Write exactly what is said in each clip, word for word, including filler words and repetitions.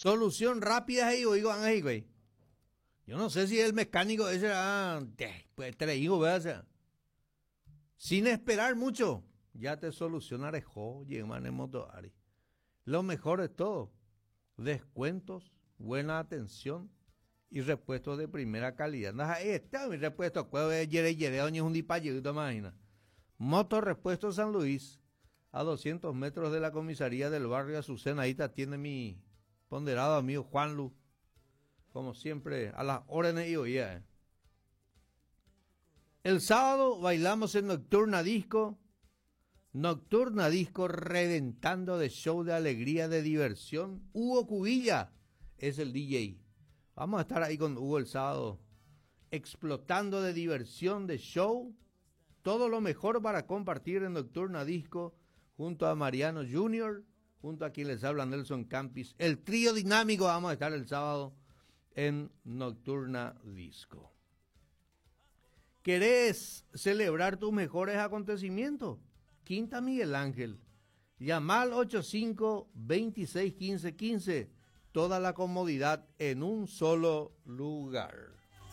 Solución rápida ahí, oigo, ahí, güey. Yo no sé si el mecánico ese era, pues te le digo, ¿verdad? Sin esperar mucho, ya te solucionaré, jo, llegan en motoari. Lo mejor de todo, descuentos, buena atención y repuestos de primera calidad. Ahí está mi repuesto, cuevo de yere yere, doña un dipayo, te imaginas. Moto Repuesto San Luis, a doscientos metros de la comisaría del barrio Azucena. Ahí te tiene mi ponderado amigo Juan Lu, como siempre, a las órdenes y oídas. El sábado bailamos en Nocturna Disco. Nocturna Disco reventando de show de alegría, de diversión. Hugo Cubilla es el D J. Vamos a estar ahí con Hugo el sábado, explotando de diversión, de show. Todo lo mejor para compartir en Nocturna Disco junto a Mariano junior, junto a quien les habla Nelson Campis. El trío dinámico, vamos a estar el sábado en Nocturna Disco. ¿Querés celebrar tus mejores acontecimientos? Quinta Miguel Ángel. Llama al ochenta y cinco, veintiséis, quince, quince. Toda la comodidad en un solo lugar.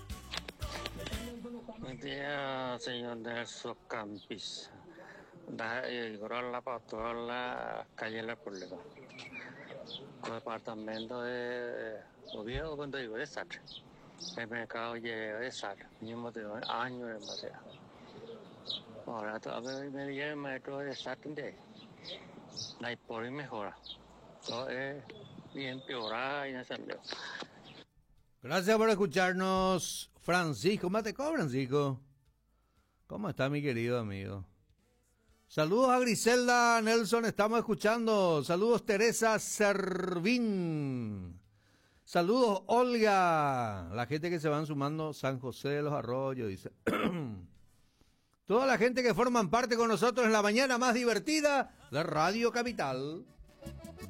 Buen día, señor Nelson Campis. Da la para toda la calle La Pública. Departamento de Oviedo, cuando digo de Satre. El mercado llega de Satre. Mismo de años de Masea. Ahora todavía me viene el metro de Satre. No hay por y mejora. Todo es bien peorada y no se envió. Gracias por escucharnos, Francisco. Mateco, Francisco. ¿Cómo está mi querido amigo? Saludos a Griselda Nelson, estamos escuchando. Saludos Teresa Servín. Saludos Olga. La gente que se van sumando, San José de los Arroyos, dice. Toda la gente que forman parte con nosotros en la mañana más divertida de Radio Capital.